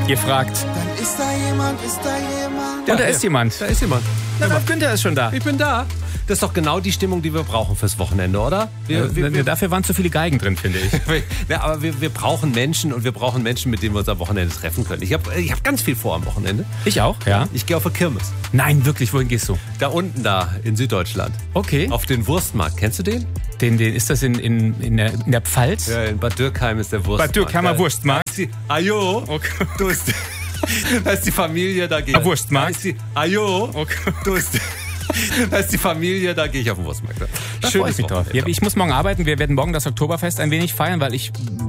Ihr fragt. Dann ist da jemand, Und da ist jemand. Da ist jemand. Na, Ralf Günther ist schon da. Ich bin da. Das ist doch genau die Stimmung, die wir brauchen fürs Wochenende, oder? Dafür waren zu viele Geigen drin, finde ich. Ja, aber wir brauchen Menschen und wir brauchen Menschen, mit denen wir uns am Wochenende treffen können. Ich hab ganz viel vor am Wochenende. Ich auch, ja. Ich gehe auf eine Kirmes. Nein, wirklich, wohin gehst du? Da unten in Süddeutschland. Okay. Auf den Wurstmarkt. Kennst du den? Den ist das in der Pfalz? Ja, in Bad Dürkheim ist der Wurstmarkt. Bad Dürkheimer Wurstmarkt. Ajo. Okay. Da ist die Familie, da gehe ich. Wurstmarkt. Ajo. Okay. Da ist die Familie, da gehe ich auf den Wurstmarkt. Da freue ich mich drauf. Ja, ich muss morgen arbeiten. Wir werden morgen das Oktoberfest ein wenig feiern, weil ich